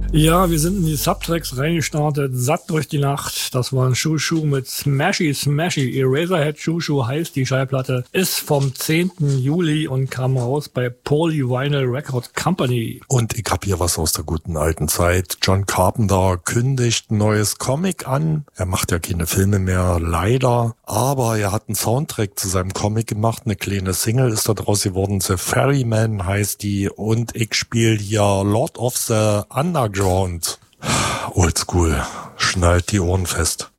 Ja, wir sind in die Subtracks reingestartet, satt durch die Nacht. Das war ein Shoo mit Smashy Smashy. Eraserhead Shoo heißt die Schallplatte, ist vom 10. Juli und kam raus bei Polyvinyl Record Company. Und ich hab hier was aus der guten alten Zeit. John Carpenter kündigt ein neues Comic an. Er macht ja keine Filme mehr, leider. Aber er hat einen Soundtrack zu seinem Comic gemacht. Eine kleine Single ist da draus geworden. The Ferryman heißt die. Und ich spiele hier Lord of the Underground. Oldschool. Schnallt die Ohren fest.